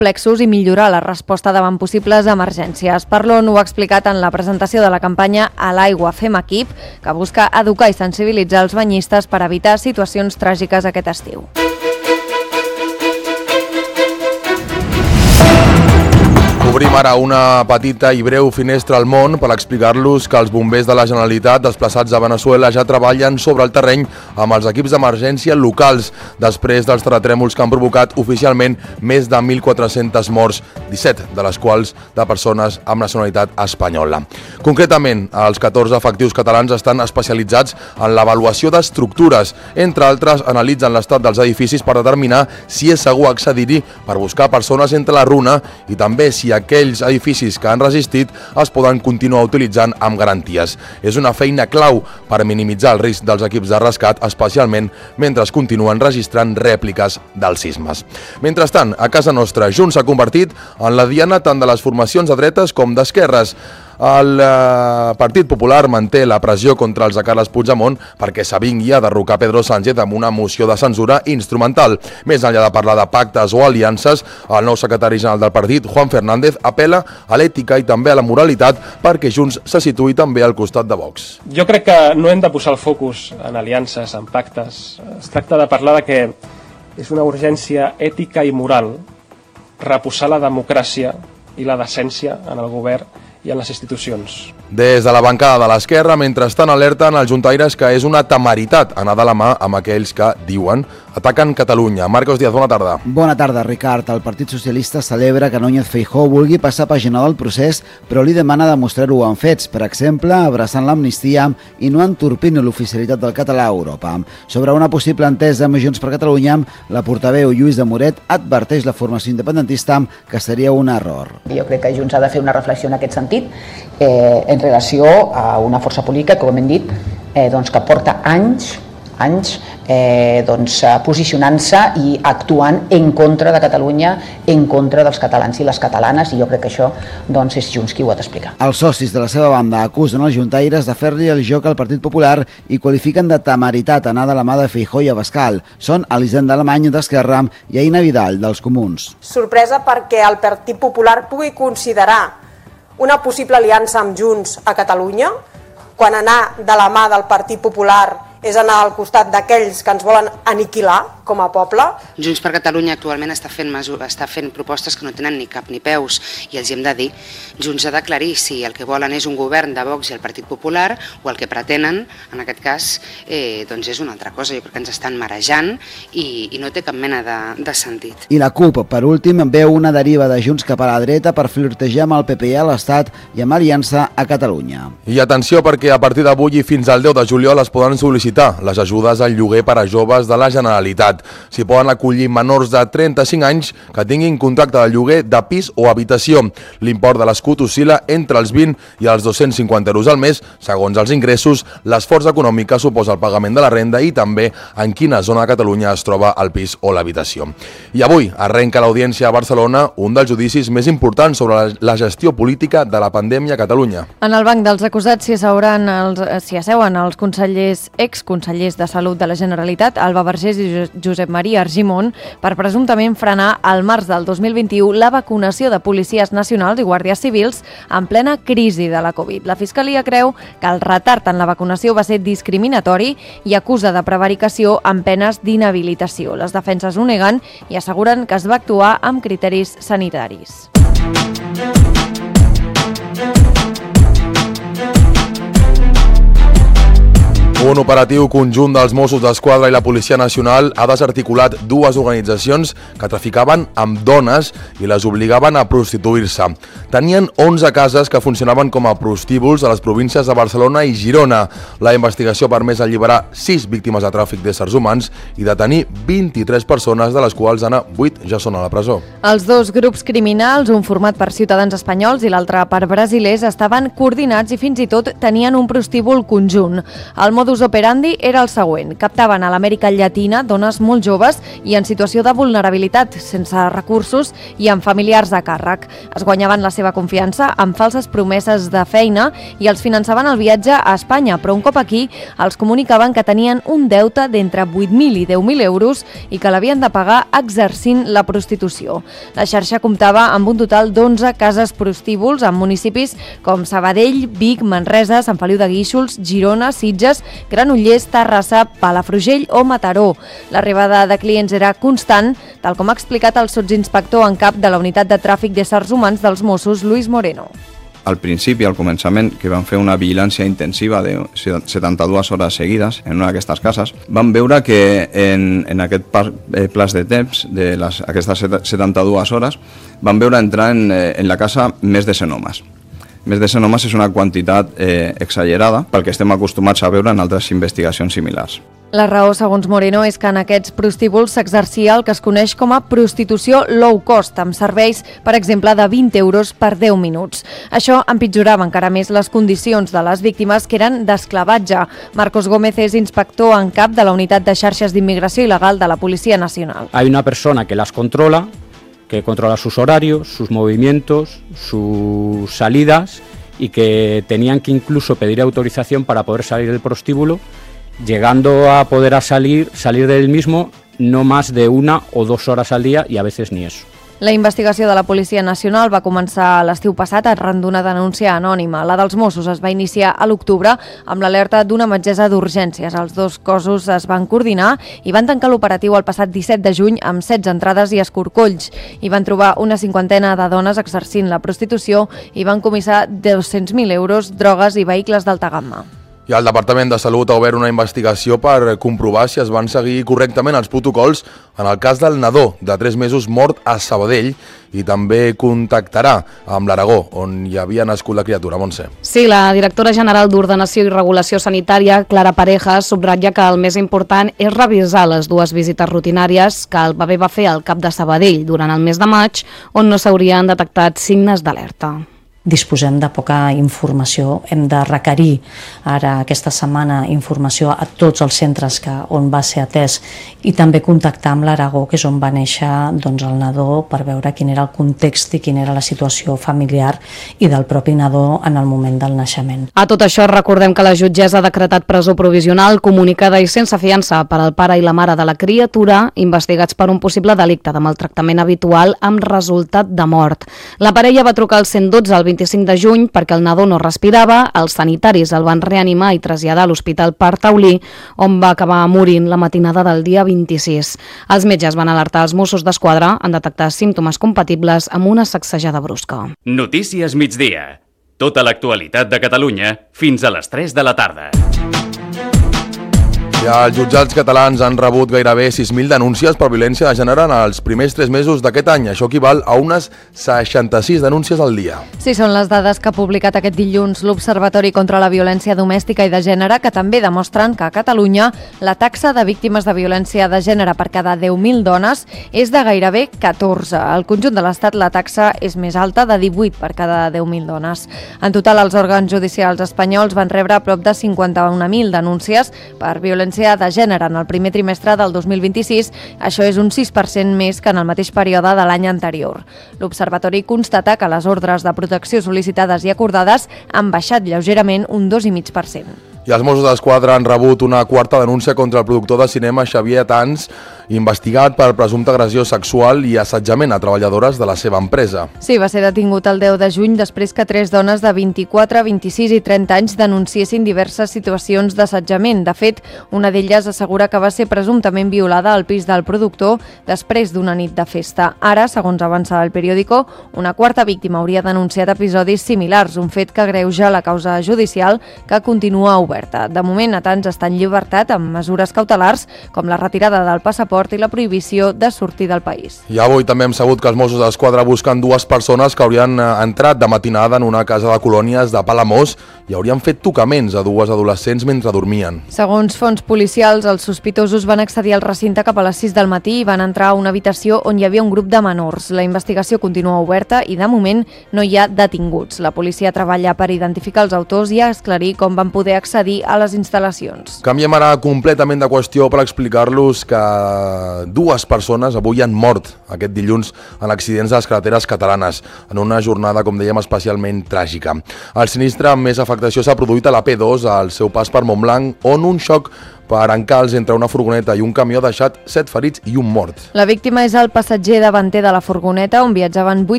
complexos i millorar la resposta davant possibles emergències. Parlon ho ha explicat en la presentació de la campanya A l'aigua fem equip, que busca educar i sensibilitzar els banyistes per evitar situacions tràgiques aquest estiu. Obrim ara una petita i breu finestra al món per explicar-los que els bombers de la Generalitat desplaçats a Veneçuela ja treballen sobre el terreny amb els equips d'emergència locals després dels terratrèmols que han provocat oficialment més de 1.400 morts, 17 de les quals de persones amb nacionalitat espanyola. Concretament, els 14 efectius catalans estan especialitzats en l'avaluació d'estructures. Entre altres, analitzen l'estat dels edificis per determinar si és segur accedir-hi per buscar persones entre la runa i també si aquells edificis que han resistit es poden continuar utilitzant amb garanties. És una feina clau per minimitzar el risc dels equips de rescat, especialment mentre es continuen registrant rèpliques dels sismes. Mentrestant, a casa nostra, Junts s'ha convertit en la diana tant de les formacions de dretes com d'esquerres. El Partit Popular manté la pressió contra els de Carles Puigdemont perquè s'avingui a derrocar Pedro Sánchez amb una moció de censura instrumental. Més enllà de parlar de pactes o aliances, el nou secretari general del partit, Juan Fernández, apela a l'ètica i també a la moralitat perquè Junts se situï també al costat de Vox. Jo crec que no hem de posar el focus en aliances, en pactes. Es tracta de parlar de que és una urgència ètica i moral reposar la democràcia i la decència en el govern i en les institucions. Des de la bancada de l'esquerra, mentrestant alerten els juntaires que és una temeritat anar de la mà amb aquells que, diuen, ataquen Catalunya. Marcos Díaz, bona tarda. Bona tarda, Ricard. El Partit Socialista celebra que Núñez Feijóo vulgui passar pàgina del procés, però li demana demostrar-ho amb fets, per exemple, abraçant l'amnistia i no entorpint l'oficialitat del català a Europa. Sobre una possible entesa amb Junts per Catalunya, la portaveu Lluïsa Moret adverteix la formació independentista que seria un error. Jo crec que Junts ha de fer una reflexió en aquest sentit en relació a una força política, com hem dit, que porta anys posicionant-se i actuant en contra de Catalunya, en contra dels catalans i les catalanes, i jo crec que això és Junts qui ho ha d'explicar. Els socis de la seva banda acusen els juntaires de fer-li el joc al Partit Popular i qualifiquen de temeritat anar de la mà de Feijóo i Abascal. Són Elisenda Alemany d'Esquerra i Aina Vidal dels Comuns. Sorpresa perquè el Partit Popular pugui considerar una possible aliança amb Junts a Catalunya, quan anar de la mà del Partit Popular és anar al costat d'aquells que ens volen aniquilar com a poble. Junts per Catalunya actualment està fent propostes que no tenen ni cap ni peus i els hem de dir. Junts ha d'aclarir si el que volen és un govern de Vox i el Partit Popular o el que pretenen, en aquest cas, és una altra cosa. Jo crec que ens estan marejant i no té cap mena de sentit. I la CUP, per últim, veu una deriva de Junts cap a la dreta per flirtejar amb el PP a l'Estat i amb Aliança a Catalunya. I atenció perquè a partir d'avui i fins al 10 de juliol es poden sol·licitar les ajudes al lloguer per a joves de la Generalitat. S'hi poden acollir menors de 35 anys que tinguin contracte de lloguer de pis o habitació. L'import de l'escut oscil·la entre els 20 i els 250 euros al mes, segons els ingressos, l'esforç econòmic que suposa el pagament de la renda i també en quina zona de Catalunya es troba el pis o l'habitació. I avui arrenca l'audiència a Barcelona, un dels judicis més importants sobre la gestió política de la pandèmia a Catalunya. En el banc dels acusats s'hi asseuen els exconsellers de Salut de la Generalitat, Alba Vergés i Josep Maria Argimon, per presumptament frenar al març del 2021 la vacunació de policies nacionals i guàrdies civils en plena crisi de la Covid. La Fiscalia creu que el retard en la vacunació va ser discriminatori i acusa de prevaricació amb penes d'inhabilitació. Les defenses ho neguen i asseguren que es va actuar amb criteris sanitaris. Un operatiu conjunt dels Mossos d'Esquadra i la Policia Nacional ha desarticulat dues organitzacions que traficaven amb dones i les obligaven a prostituir-se. Tenien 11 cases que funcionaven com a prostíbuls a les províncies de Barcelona i Girona. La investigació ha permès alliberar 6 víctimes de tràfic d'éssers humans i detenir 23 persones, de les quals, Anna, 8 ja són a la presó. Els dos grups criminals, un format per ciutadans espanyols i l'altre per brasilers, estaven coordinats i fins i tot tenien un prostíbul conjunt. El modus modus operandi era el següent. Captaven a l'Amèrica Llatina dones molt joves i en situació de vulnerabilitat, sense recursos i amb familiars a càrrec. Es guanyaven la seva confiança amb falses promeses de feina i els finançaven el viatge a Espanya, però un cop aquí els comunicaven que tenien un deute d'entre 8.000 i 10.000 euros i que l'havien de pagar exercint la prostitució. La xarxa comptava amb un total d'11 cases prostíbuls en municipis com Sabadell, Vic, Manresa, Sant Feliu de Guíxols, Girona, Sitges, Granollers, Terrassa, Palafrugell o Mataró. L'arribada de clients era constant, tal com ha explicat el sotsinspector en cap de la unitat de tràfic d'éssers humans dels Mossos, Luis Moreno. Al principi, al començament, que van fer una vigilància intensiva de 72 hores seguides en una d'aquestes cases, van veure que en aquest plaç de temps, aquestes 72 hores, van veure entrar en la casa més de 100 homes. Més de 100 homes és una quantitat exagerada pel que estem acostumats a veure en altres investigacions similars. La raó, segons Moreno, és que en aquests prostíbuls s'exercia el que es coneix com a prostitució low cost, amb serveis, per exemple, de 20 euros per 10 minuts. Això empitjorava encara més les condicions de les víctimes, que eren d'esclavatge. Marcos Gómez és inspector en cap de la unitat de xarxes d'immigració il·legal de la Policia Nacional. Hay una persona que las controla, que controla sus horarios, sus movimientos, sus salidas y que tenían que incluso pedir autorización para poder salir del prostíbulo, llegando a poder salir del mismo no más de 1 o 2 horas al día y a veces ni eso. La investigació de la Policia Nacional va començar l'estiu passat arran d'una denúncia anònima. La dels Mossos es va iniciar a l'octubre amb l'alerta d'una metgessa d'urgències. Els dos cossos es van coordinar i van tancar l'operatiu el passat 17 de juny amb 16 entrades i escorcolls. Hi van trobar una 50ena de dones exercint la prostitució i van comissar 200.000 euros, drogues i vehicles d'alta gamma. I el Departament de Salut ha obert una investigació per comprovar si es van seguir correctament els protocols en el cas del nadó de 3 mesos mort a Sabadell i també contactarà amb l'Aragó, on hi havia nascut la criatura. Montse. Sí, la directora general d'Ordenació i Regulació Sanitària, Clara Parejas, subratlla que el més important és revisar les 2 visites rutinàries que el bebè va fer al CAP de Sabadell durant el mes de maig, on no s'haurien detectat signes d'alerta. Disposem de poca informació, hem de requerir ara aquesta setmana informació a tots els centres on va ser atès i també contactar amb l'Aragó, que és on va néixer el nadó, per veure quin era el context i quina era la situació familiar i del propi nadó en el moment del naixement. A tot això recordem que la jutgessa ha decretat presó provisional, comunicada i sense fiança per al pare i la mare de la criatura, investigats per un possible delicte de maltractament habitual amb resultat de mort. La parella va trucar al 112 el 25 de juny perquè el nadó no respirava, els sanitaris el van reanimar i traslladar a l'Hospital Parc Taulí, on va acabar morint la matinada del dia 26. Els metges van alertar els Mossos d'Esquadra en detectar símptomes compatibles amb una sacsejada brusca. Notícies migdia. Tota l'actualitat de Catalunya fins a les 3 de la tarda. I els jutjats catalans han rebut gairebé 6.000 denúncies per violència de gènere en els primers 3 mesos d'aquest any. Això equival a unes 66 denúncies al dia. Sí, són les dades que ha publicat aquest dilluns l'Observatori contra la Violència Domèstica i de Gènere, que també demostren que a Catalunya la taxa de víctimes de violència de gènere per cada 10.000 dones és de gairebé 14. Al conjunt de l'Estat la taxa és més alta, de 18 per cada 10.000 dones. En total, els òrgans judicials espanyols van rebre a prop de 51.000 denúncies per violència de gènere en el primer trimestre del 2026. Això és un 6% més que en el mateix període de l'any anterior. L'Observatori constata que les ordres de protecció sol·licitades i acordades han baixat lleugerament un 2,5%. I els Mossos d'Esquadra han rebut una 4a denúncia contra el productor de cinema Xavier Tans, investigat per presumpta agressió sexual i assetjament a treballadores de la seva empresa. Sí, va ser detingut el 10 de juny després que 3 dones de 24, 26 i 30 anys denunciessin diverses situacions d'assetjament. De fet, una d'elles assegura que va ser presumptament violada al pis del productor després d'una nit de festa. Ara, segons avança el periòdico, una 4a víctima hauria denunciat episodis similars, un fet que agreuja la causa judicial que continua oberta. De moment, Tans està en llibertat amb mesures cautelars com la retirada del passaport transport i la prohibició de sortir del país. I avui també hem sabut que els Mossos d'Esquadra busquen dues persones que haurien entrat de matinada en una casa de colònies de Palamós i haurien fet tocaments a dues adolescents mentre dormien. Segons fonts policials, els sospitosos van accedir al recinte cap a les 6 del matí i van entrar a una habitació on hi havia un grup de menors. La investigació continua oberta i de moment no hi ha detinguts. La policia treballa per identificar els autors i esclarir com van poder accedir a les instal·lacions. Canviem ara completament de qüestió per explicar-los que dues persones avui han mort aquest dilluns en accidents de les carreteres catalanes, en una jornada, com dèiem, especialment tràgica. El sinistre amb més afectació s'ha produït a la P2, al seu pas per Montblanc, on un xoc per encalç entre una furgoneta i un camió ha deixat 7 ferits i un mort. La víctima és el passatger davanter de la furgoneta on viatjaven 8